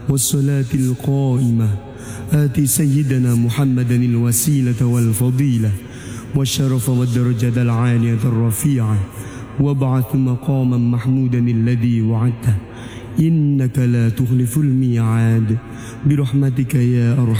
والصلاة القائمة آت سيدنا محمدا الوسيلة والفضيلة والشرف والدرجة العالية الرفيعة وابعث مقاما محمودا الذي وعدته إنك لا تخلف الميعاد برحمتك يا أرحم